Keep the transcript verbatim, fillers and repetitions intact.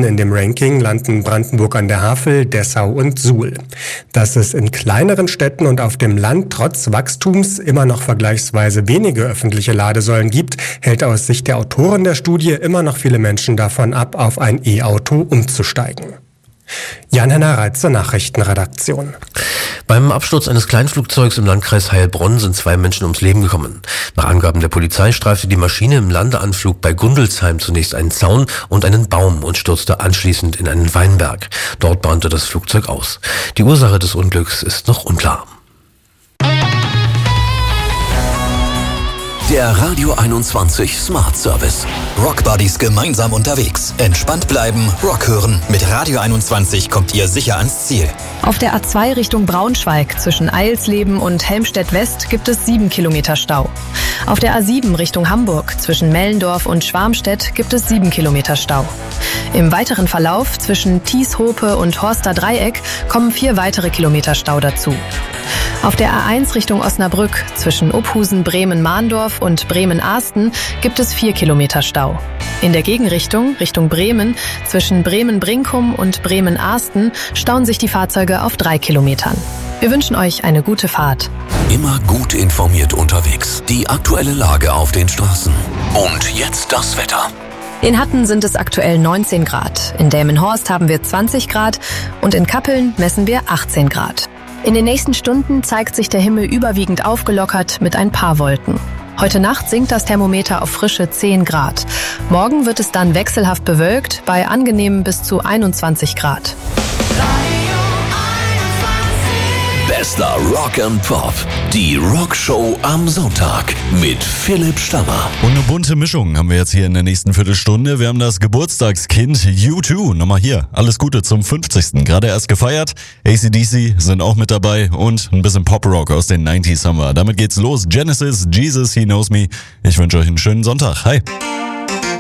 in dem Ranking landen Brandenburg an der Havel, Dessau und Suhl. Dass es in kleineren Städten und auf dem Land trotz Wachstums immer noch vergleichsweise wenige öffentliche Ladesäulen gibt, hält aus Sicht der Autoren der Studie immer noch viele Menschen davon ab, auf ein E-Auto umzusteigen. Jan-Henner Reitz zur Nachrichtenredaktion. Beim Absturz eines Kleinflugzeugs im Landkreis Heilbronn sind zwei Menschen ums Leben gekommen. Nach Angaben der Polizei streifte die Maschine im Landeanflug bei Gundelsheim zunächst einen Zaun und einen Baum und stürzte anschließend in einen Weinberg. Dort brannte das Flugzeug aus. Die Ursache des Unglücks ist noch unklar. Der Radio einundzwanzig Smart Service. Rock Buddies gemeinsam unterwegs. Entspannt bleiben, Rock hören. Mit Radio einundzwanzig kommt ihr sicher ans Ziel. Auf der A zwei Richtung Braunschweig zwischen Eilsleben und Helmstedt West gibt es sieben Kilometer Stau. Auf der A sieben Richtung Hamburg zwischen Mellendorf und Schwarmstedt gibt es sieben Kilometer Stau. Im weiteren Verlauf zwischen Thieshope und Horster Dreieck kommen vier weitere Kilometer Stau dazu. Auf der A eins Richtung Osnabrück zwischen Uphusen, Bremen-Mahndorf und Bremen-Ahsten gibt es vier Kilometer Stau. In der Gegenrichtung, Richtung Bremen, zwischen Bremen-Brinkum und Bremen-Ahsten stauen sich die Fahrzeuge auf drei Kilometern. Wir wünschen euch eine gute Fahrt. Immer gut informiert unterwegs. Die aktuelle Lage auf den Straßen. Und jetzt das Wetter. In Hatten sind es aktuell neunzehn Grad, in Delmenhorst haben wir zwanzig Grad und in Kappeln messen wir achtzehn Grad. In den nächsten Stunden zeigt sich der Himmel überwiegend aufgelockert mit ein paar Wolken. Heute Nacht sinkt das Thermometer auf frische zehn Grad. Morgen wird es dann wechselhaft bewölkt bei angenehmen bis zu einundzwanzig Grad. Bester Rock and Pop. Die Rockshow am Sonntag mit Philipp Stammer. Und eine bunte Mischung haben wir jetzt hier in der nächsten Viertelstunde. Wir haben das Geburtstagskind U zwei. Nochmal hier. Alles Gute zum fünfzigsten Gerade erst gefeiert. A C D C sind auch mit dabei und ein bisschen Pop-Rock aus den neunziger haben wir. Damit geht's los. Genesis, Jesus, He Knows Me. Ich wünsche euch einen schönen Sonntag. Hi.